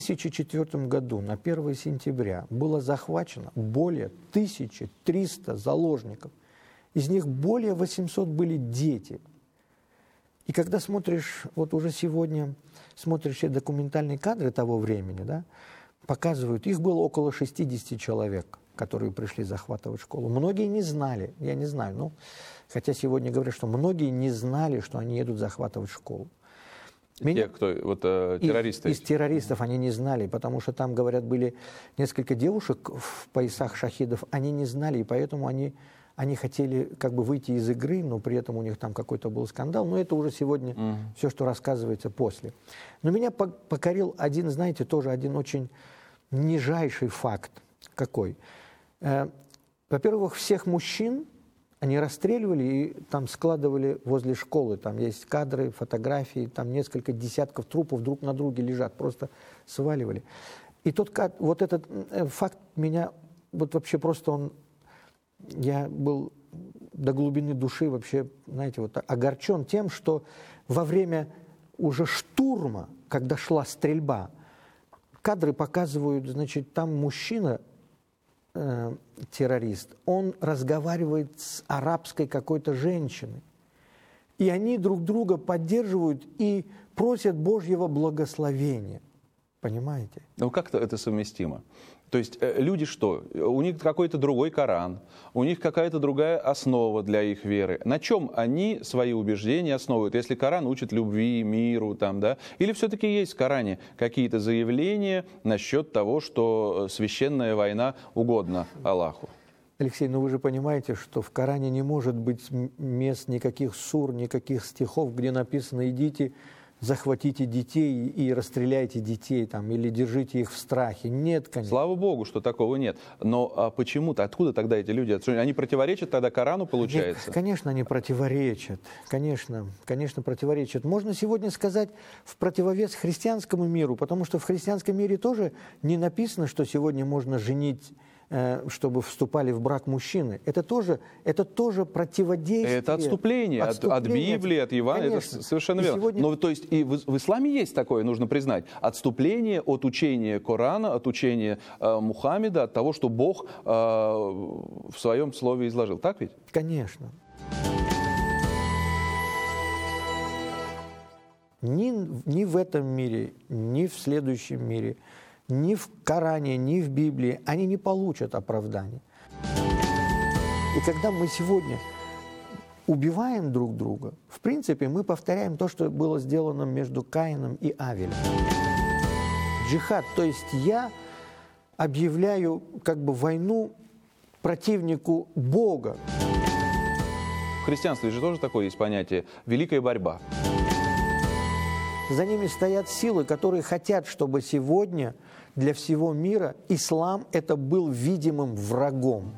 В 2004 году на 1 сентября было захвачено более 1300 заложников. Из них более 800 были дети. И когда смотришь, вот уже сегодня смотришь все документальные кадры того времени, да, показывают, их было около 60 человек, которые пришли захватывать школу. Многие не знали, я не знаю, ну, хотя сегодня говорят, что многие не знали, что они едут захватывать школу. Те, кто, вот, террористы? Из террористов они не знали, потому что там, говорят, были несколько девушек в поясах шахидов, они не знали, и поэтому они хотели как бы выйти из игры, но при этом у них там какой-то был скандал, но это уже сегодня все, что рассказывается после. Но меня покорил один, знаете, тоже один очень нижайший факт. Какой? Во-первых, всех мужчин они расстреливали и там складывали возле школы. Там есть кадры, фотографии, там несколько десятков трупов друг на друге лежат, просто сваливали. И вот этот факт меня, вот вообще просто я был до глубины души вообще, знаете, вот огорчен тем, что во время уже штурма, когда шла стрельба, кадры показывают, значит, там мужчина, террорист, он разговаривает с арабской какой-то женщиной. И они друг друга поддерживают и просят Божьего благословения. Понимаете? Ну как-то это совместимо? То есть люди что? У них какой-то другой Коран, у них какая-то другая основа для их веры. На чем они свои убеждения основывают, если Коран учит любви, миру, там, да? Или все-таки есть в Коране какие-то заявления насчет того, что священная война угодна Аллаху? Алексей, ну вы же понимаете, что в Коране не может быть мест, никаких сур, никаких стихов, где написано «идите, захватите детей и расстреляйте детей, там, или держите их в страхе». Нет, конечно. Слава Богу, что такого нет. Но почему-то, откуда тогда эти люди? Они противоречат тогда Корану, получается? Нет, конечно, они противоречат. Конечно, противоречат. Можно сегодня сказать в противовес христианскому миру, потому что в христианском мире тоже не написано, что сегодня можно женить, чтобы вступали в брак мужчины. Это тоже противодействие. Это отступление от Библии, от Евангелия. Это совершенно верно. Сегодня... Но то есть и в исламе есть такое, нужно признать. Отступление от учения Корана, от учения Мухаммеда, от того, что Бог в своем слове изложил. Так ведь? Конечно. Ни в этом мире, ни в следующем мире, ни в Коране, ни в Библии они не получат оправдания. И когда мы сегодня убиваем друг друга, в принципе, мы повторяем то, что было сделано между Каином и Авелем. Джихад, то есть я объявляю как бы войну противнику Бога. В христианстве же тоже такое есть понятие «великая борьба». За ними стоят силы, которые хотят, чтобы сегодня для всего мира ислам это был видимым врагом.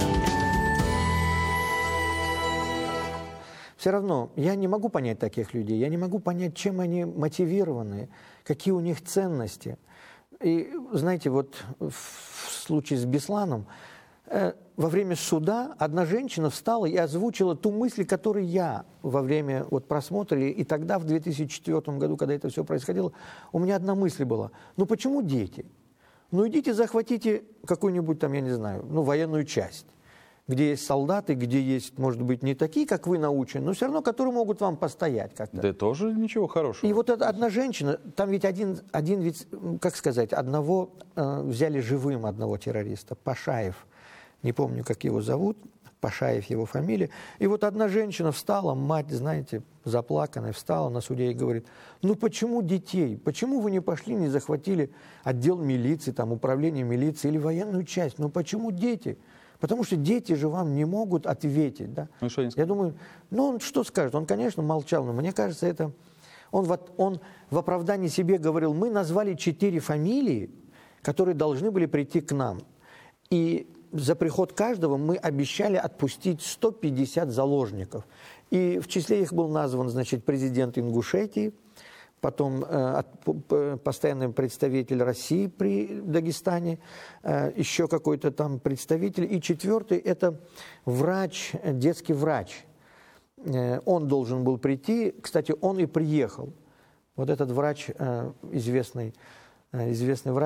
Все равно я не могу понять таких людей, я не могу понять, чем они мотивированы, какие у них ценности. И знаете, вот в случае с Бесланом, во время суда одна женщина встала и озвучила ту мысль, которую я во время просмотра, и тогда, в 2004 году, когда это все происходило, у меня одна мысль была: ну почему дети? Ну идите захватите какую-нибудь там, я не знаю, военную часть, где есть солдаты, где есть, может быть, не такие, как вы научены, но все равно, которые могут вам постоять как-то. Да тоже ничего хорошего. И вот эта одна женщина, там ведь одного взяли живым, одного террориста, Пашаев. Не помню, как его зовут, Пашаев его фамилия. И вот одна женщина встала, мать, знаете, заплаканная, встала на суде и говорит: ну почему детей? Почему вы не пошли, не захватили отдел милиции, там, управление милиции или военную часть? Ну почему дети? Потому что дети же вам не могут ответить. Да? Ну, что я думаю, он что скажет? Он, конечно, молчал, но мне кажется, это... Он в оправдании себе говорил: мы назвали 4 фамилии, которые должны были прийти к нам. И за приход каждого мы обещали отпустить 150 заложников. И в числе их был назван, значит, президент Ингушетии, потом постоянный представитель России при Дагестане, еще какой-то там представитель. И 4-й – это врач, детский врач. Он должен был прийти, кстати, он и приехал. Вот этот врач известный, известный врач,